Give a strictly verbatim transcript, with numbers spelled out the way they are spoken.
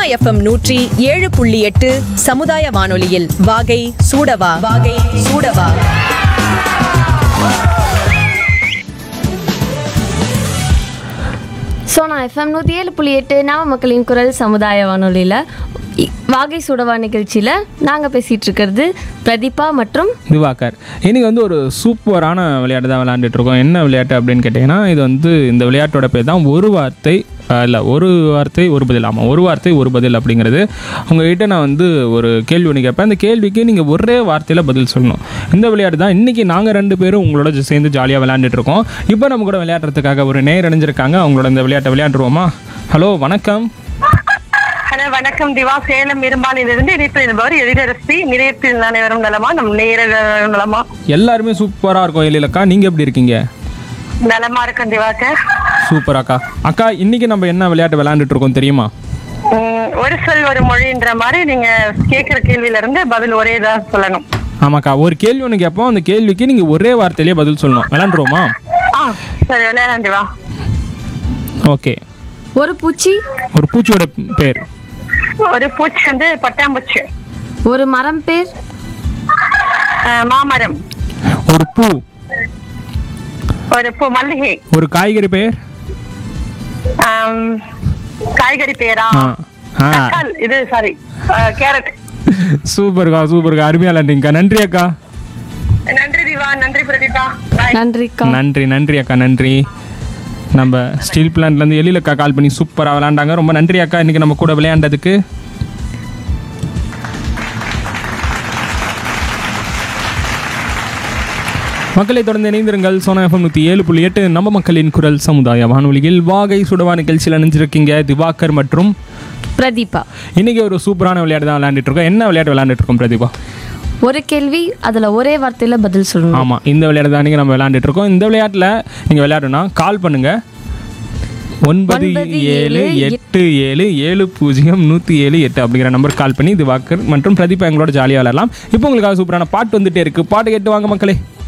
FM நூற்றி ஏழு புள்ளி எட்டு சமுதாய வானொலியில் வாகை சூடவா வாகை சூடவா. சோனா எஃப்எம் நூற்றி ஏழு புள்ளி எட்டு நாம மக்களின் குரல் சமுதாய வானொலியில் வாகை சுடவா நிகழ்ச்சியில் நாங்கள் பேசிகிட்டு இருக்கிறது பிரதீபா மற்றும் திவாகர். இன்றைக்கி வந்து ஒரு சூப்பரான விளையாட்டு தான் விளையாண்டுட்டு இருக்கோம். என்ன விளையாட்டு அப்படின்னு கேட்டிங்கன்னா, இது வந்து இந்த விளையாட்டோட பேர் தான் ஒரு வார்த்தை இல்லை ஒரு வார்த்தை ஒரு பதில். ஆமாம், ஒரு வார்த்தை ஒரு பதில் அப்படிங்கிறது. உங்கள்கிட்ட நான் வந்து ஒரு கேள்வி ஒன்று கேட்பேன். அந்த கேள்விக்கு நீங்கள் ஒரே வார்த்தையில் பதில் சொல்லணும். இந்த விளையாட்டு தான் இன்றைக்கி நாங்கள் ரெண்டு பேரும் உங்களோட சேர்ந்து ஜாலியாக விளையாண்டுட்டு இருக்கோம். இப்போ நம்ம கூட விளையாடுறதுக்காக ஒரு நேர் அணிஞ்சிருக்காங்க. அவங்களோட இந்த விளையாட்டை விளையாண்டுருவோமா? ஹலோ, வணக்கம். ஹலோ, வணக்கம் திவா. சேலம் இரும்பாலிலிருந்து இணைப்பில் இருப்பவர் எழிலரசி. நிலையத்தில் அனைவரும் நலமா? நம் நேர நலமா? எல்லாருமே சூப்பராக இருக்கும். எழிலக்கா, நீங்கள் எப்படி இருக்கீங்க? நலமா இருக்கும் திவாகர். சூப்பர் அக்கா. அக்கா, இன்னைக்கு நம்ம என்ன விளையாட்டு விளையாண்டுட்டு இருக்கோம் தெரியுமா? ஒரு சொல் ஒரு மொழின்ற மாதிரி நீங்க கேட்கிற கேள்வியில இருந்து பதில் ஒரே தான் சொல்லணும். ஆமாக்கா, ஒரு கேள்வி ஒன்று கேட்போம். அந்த கேள்விக்கு நீங்க ஒரே வார்த்தையிலேயே பதில் சொல்லணும். விளையாண்டுருவோமா? ஆ சரி, விளையாடலாம் திவா. ஓகே. ஒரு பூச்சி. ஒரு பூச்சியோட பேர். ஒரு பூச்சி வந்து பட்டாம்பூச்சி. ஒரு மரம் பேர். மாமரம். ஒரு பூ. ஒரு பூ மல்லிகை. ஒரு காய்கறி பெயர். காய்கறி பேரா? இது சாரி, கேரட். சூப்பர்க்கா, சூப்பர்க்கா, அருமையா விளையாண்டீங்கக்கா. நன்றி அக்கா. நன்றி திவா. நன்றி பிரதீபா. நன்றிக்கா. நன்றி நன்றி அக்கா, நன்றி. நம்ம ஸ்டீல் பிளான்ட்லேருந்து எழிலக்கா கால் பண்ணி சூப்பராக விளையாண்டாங்க. ரொம்ப நன்றி அக்கா, இன்னைக்கு நம்ம கூட விளையாண்டதுக்கு. மக்களை தொடர்ந்து இணைந்திருங்கள். சோனா எஃப்எம் நூற்றி ஏழு புள்ளி எட்டு நம்ம மக்களின் குரல் சமுதாய வானொலியில் வாகை சுடவா நிகழ்ச்சியில் அணிஞ்சிருக்கீங்க திவாகர் மற்றும் பிரதீபா. இன்னைக்கு ஒரு சூப்பரான விளையாட்டு தான் விளையாண்டுட்டு இருக்கோம். என்ன விளையாட்டு விளையாண்டுட்டு இருக்கோம் பிரதீபா? ஒரு கேள்வி, அதில் ஒரே வார்த்தையில் பதில் சொல்லணும். ஆமாம், இந்த விளையாட்டு தான் நீங்கள் நம்ம விளையாண்டுட்டு இருக்கோம். இந்த விளையாட்டில் நீங்கள் விளையாடணும்னா கால் பண்ணுங்க ஒன்பது ஏழு எட்டு ஏழு ஏழு பூஜ்ஜியம் நூற்றி ஏழு எட்டு அப்படிங்கிற நம்பர் கால் பண்ணி திவாகர் மற்றும் பிரதீபா எங்களோட ஜாலியாக விளையாடலாம். இப்போ உங்களுக்காக சூப்பரான பாட்டு வந்துட்டே இருக்கு. பாட்டு கேட்டு வாங்க மக்களே.